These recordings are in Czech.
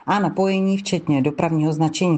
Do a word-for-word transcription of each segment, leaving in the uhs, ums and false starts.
a napojení včetně dopravního značení.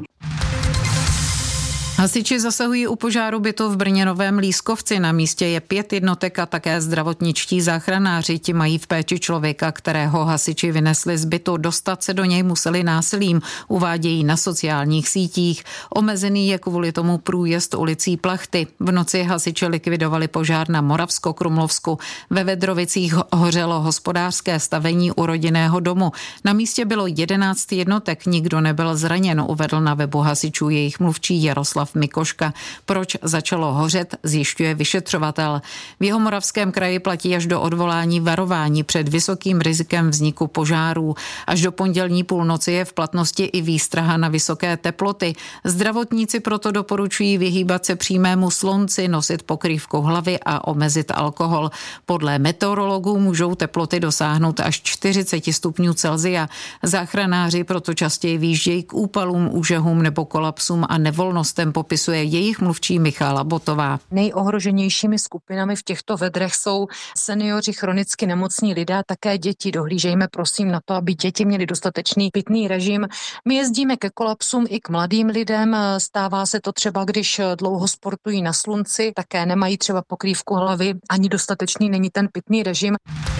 Hasiči zasahují u požáru bytu v Brně Novém Lískovci. Na místě je pět jednotek a také zdravotničtí záchranáři. Ti mají v péči člověka, kterého hasiči vynesli z bytu. Dostat se do něj museli násilím, uvádějí na sociálních sítích. Omezený je kvůli tomu průjezd ulicí Plachty. V noci hasiči likvidovali požár na Moravskokrumlovsku. Ve Vedrovicích hořelo hospodářské stavení u rodinného domu. Na místě bylo jedenáct jednotek, nikdo nebyl zraněn, uvedl na webu hasičů jejich mluvčí Jaroslav Mikoška. Proč začalo hořet, zjišťuje vyšetřovatel. V Jihomoravském kraji platí až do odvolání varování před vysokým rizikem vzniku požárů. Až do pondělní půlnoci je v platnosti i výstraha na vysoké teploty. Zdravotníci proto doporučují vyhýbat se přímému slunci, nosit pokrývku hlavy a omezit alkohol. Podle meteorologů můžou teploty dosáhnout až čtyřicet stupňů Celsia. Záchranáři proto častěji výjíždějí k úpalům, úžehům nebo kolapsům a nevolnostem, popisuje jejich mluvčí Michála Botová. Nejohroženějšími skupinami v těchto vedrech jsou seniori, chronicky nemocní lidé a také děti. Dohlížejme prosím na to, aby děti měly dostatečný pitný režim. My jezdíme ke kolapsům i k mladým lidem. Stává se to třeba, když dlouho sportují na slunci, také nemají třeba pokrývku hlavy, ani dostatečný není ten pitný režim.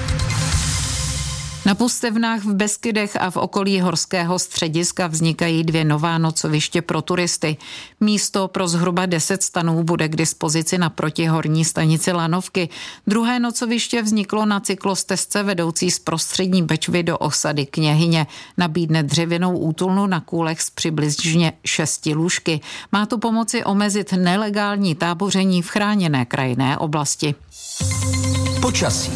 Na Pustevnách v Beskydech a v okolí horského střediska vznikají dvě nová nocoviště pro turisty. Místo pro zhruba deset stanů bude k dispozici na protihorní stanici Lanovky. Druhé nocoviště vzniklo na cyklostezce vedoucí z Prostřední Bečvy do osady Kněhyně. Nabídne dřevěnou útulnu na kůlech s přibližně šesti lůžky. Má to pomoci omezit nelegální táboření v chráněné krajinné oblasti. Počasí.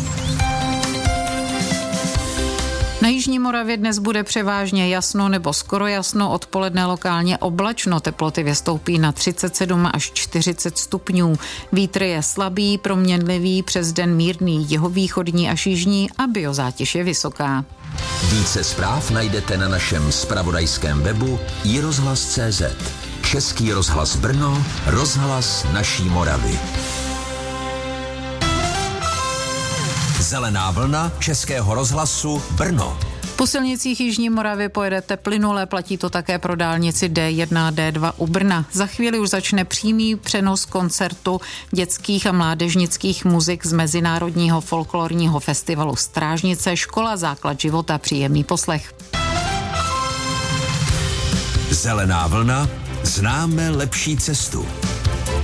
Na jižní Moravě dnes bude převážně jasno nebo skoro jasno, odpoledne lokálně oblačno, teploty vystoupí na třicet sedm až čtyřicet stupňů. Vítr je slabý, proměnlivý, přes den mírný, jihovýchodní až jižní a biozátěž je vysoká. Více zpráv najdete na našem zpravodajském webu i rozhlas tečka cé zet. Český rozhlas Brno, rozhlas naší Moravy. Zelená vlna Českého rozhlasu Brno. Po silnicích jižní Moravy pojedete plynule, platí to také pro dálnici D jedna a D dva u Brna. Za chvíli už začne přímý přenos koncertu dětských a mládežnických muzik z Mezinárodního folklorního festivalu Strážnice, škola základ života, příjemný poslech. Zelená vlna, známe lepší cestu.